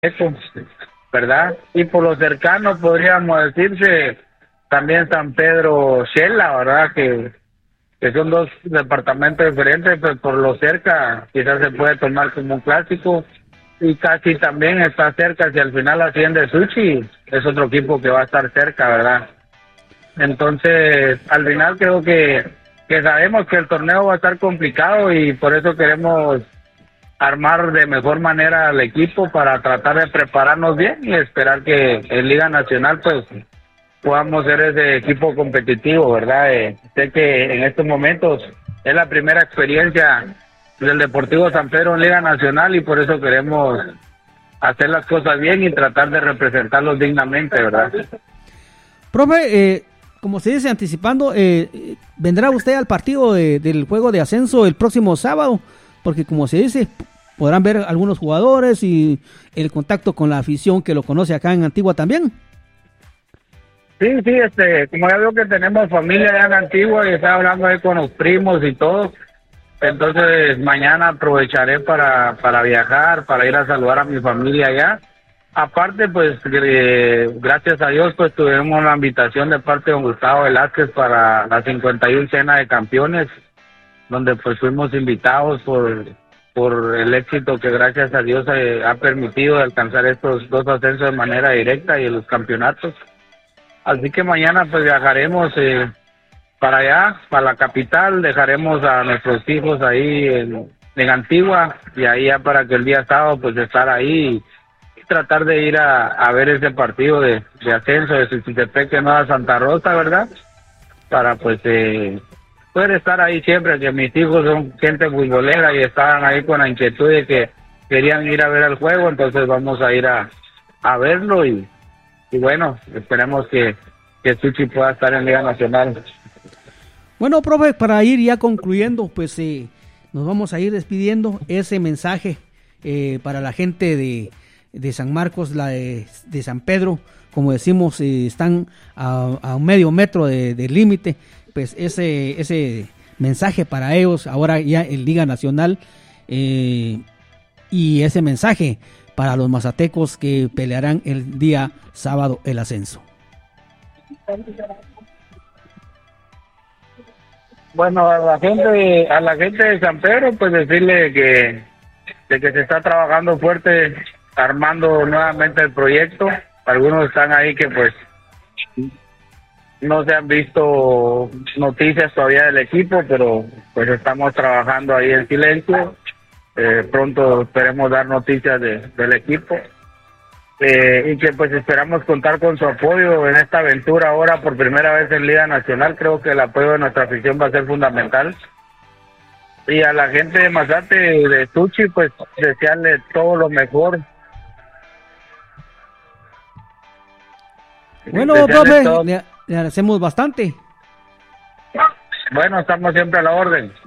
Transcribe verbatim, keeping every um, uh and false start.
¿verdad? Y por lo cercano podríamos decirse también San Pedro Shela, ¿verdad? Que, que son dos departamentos diferentes, pero por lo cerca quizás se puede tomar como un clásico. Y casi también está cerca, si al final asciende Suchi, es otro equipo que va a estar cerca, ¿verdad? Entonces, al final creo que, que sabemos que el torneo va a estar complicado y por eso queremos armar de mejor manera al equipo para tratar de prepararnos bien y esperar que en Liga Nacional pues podamos ser ese equipo competitivo, ¿verdad? Eh, sé que en estos momentos es la primera experiencia del Deportivo San Pedro en Liga Nacional y por eso queremos hacer las cosas bien y tratar de representarlos dignamente, ¿verdad? Profe, eh, como se dice anticipando, eh, ¿vendrá usted al partido de, del juego de ascenso el próximo sábado? Porque como se dice, podrán ver algunos jugadores y el contacto con la afición que lo conoce acá en Antigua también. Sí, sí, este, como ya veo que tenemos familia allá en Antigua y está hablando ahí con los primos y todo, entonces mañana aprovecharé para, para viajar, para ir a saludar a mi familia allá. Aparte, pues, eh, gracias a Dios, pues tuvimos la invitación de parte de don Gustavo Velázquez para la cincuenta y una Cena de Campeones, donde pues fuimos invitados por, por el éxito que gracias a Dios eh, ha permitido alcanzar estos dos ascensos de manera directa y en los campeonatos. Así que mañana pues viajaremos eh, para allá, para la capital, dejaremos a nuestros hijos ahí en, en Antigua y ahí ya para que el día sábado pues estar ahí y tratar de ir a, a ver ese partido de, de ascenso de Suchitepeque Nueva Santa Rosa, ¿verdad? Para pues eh, poder estar ahí siempre, que mis hijos son gente futbolera y estaban ahí con la inquietud de que querían ir a ver el juego, entonces vamos a ir a, a verlo y, y bueno, esperemos que, que Suchi pueda estar en Liga Nacional. Bueno, profe, para ir ya concluyendo, pues eh, nos vamos a ir despidiendo. Ese mensaje eh, para la gente de, de San Marcos, la de, de San Pedro, como decimos, eh, están a, a un medio metro de, de límite, pues ese ese mensaje para ellos ahora ya en Liga Nacional eh, y ese mensaje para los mazatecos que pelearán el día sábado el ascenso. Bueno, a la gente a la gente de San Pedro pues decirle que de que se está trabajando fuerte armando nuevamente el proyecto. Algunos están ahí que pues no se han visto noticias todavía del equipo, pero pues estamos trabajando ahí en silencio. Eh, pronto esperemos dar noticias de, del equipo. Eh, y que pues esperamos contar con su apoyo en esta aventura ahora por primera vez en Liga Nacional. Creo que el apoyo de nuestra afición va a ser fundamental. Y a la gente de Mazate, de Suchi, pues desearle todo lo mejor. Bueno, profe, le, le agradecemos bastante. Bueno, estamos siempre a la orden.